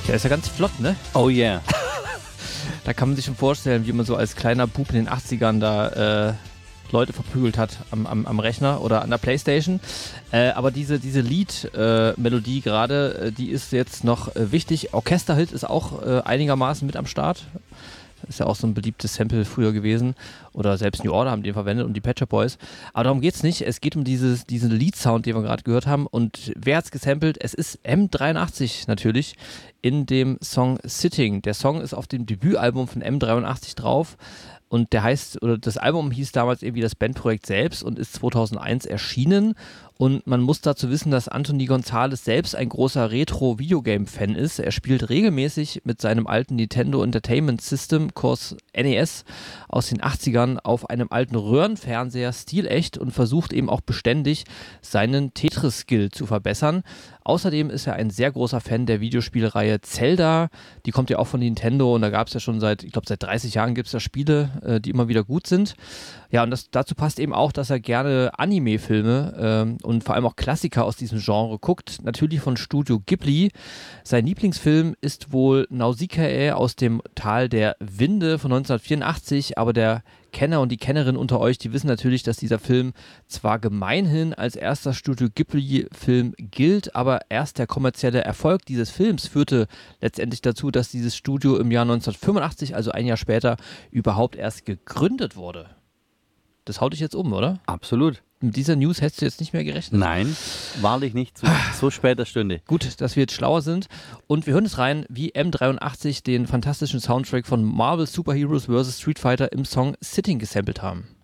Der ist ja ganz flott, ne? Oh yeah. Da kann man sich schon vorstellen, wie man so als kleiner Bub in den 80ern da Leute verprügelt hat am Rechner oder an der Playstation. Aber diese Lied-Melodie gerade, die ist jetzt noch wichtig. Orchesterhit ist auch einigermaßen mit am Start. Ist ja auch so ein beliebtes Sample früher gewesen. Oder selbst New Order haben den verwendet und die Pet Shop Boys. Aber darum geht's nicht. Es geht um diesen Lead-Sound, den wir gerade gehört haben. Und wer hat's gesampelt? Es ist M83 natürlich in dem Song Sitting. Der Song ist auf dem Debütalbum von M83 drauf. Und der heißt, oder das Album hieß damals irgendwie das Bandprojekt selbst und ist 2001 erschienen. Und man muss dazu wissen, dass Anthony Gonzalez selbst ein großer Retro-Videogame-Fan ist. Er spielt regelmäßig mit seinem alten Nintendo Entertainment System, kurz NES, aus den 80ern auf einem alten Röhrenfernseher stilecht und versucht eben auch beständig, seinen Tetris-Skill zu verbessern. Außerdem ist er ein sehr großer Fan der Videospielreihe Zelda. Die kommt ja auch von Nintendo und da gab es ja schon seit 30 Jahren gibt es da Spiele, die immer wieder gut sind. Ja, und dazu passt eben auch, dass er gerne Anime-Filme und vor allem auch Klassiker aus diesem Genre guckt. Natürlich von Studio Ghibli. Sein Lieblingsfilm ist wohl Nausicaa aus dem Tal der Winde von 1984, aber der Kenner und die Kennerin unter euch, die wissen natürlich, dass dieser Film zwar gemeinhin als erster Studio Ghibli-Film gilt, aber erst der kommerzielle Erfolg dieses Films führte letztendlich dazu, dass dieses Studio im Jahr 1985, also ein Jahr später, überhaupt erst gegründet wurde. Das haut dich jetzt um, oder? Absolut. Mit dieser News hättest du jetzt nicht mehr gerechnet. Nein, wahrlich nicht zu so später Stunde. Gut, dass wir jetzt schlauer sind. Und wir hören es rein, wie M83 den fantastischen Soundtrack von Marvel Super Heroes vs. Street Fighter im Song Sitting gesampelt haben.